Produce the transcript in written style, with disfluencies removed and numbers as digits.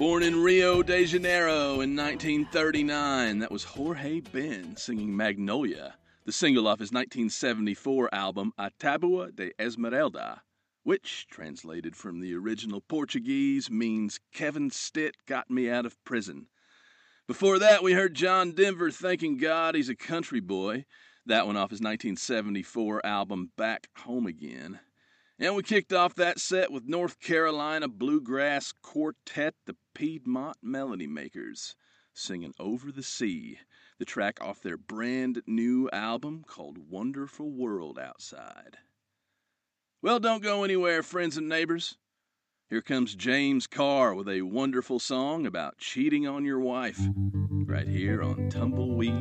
Born in Rio de Janeiro in 1939, that was Jorge Ben singing Magnolia, the single off his 1974 album A Tabua de Esmeralda, which, translated from the original Portuguese, means Kevin Stitt got me out of prison. Before that, we heard John Denver thanking God he's a country boy, that one off his 1974 album Back Home Again. And we kicked off that set with North Carolina bluegrass quartet, the Piedmont Melody Makers, singing Over the Sea, the track off their brand new album called Wonderful World Outside. Well, don't go anywhere, friends and neighbors. Here comes James Carr with a wonderful song about cheating on your wife, right here on Tumbleweed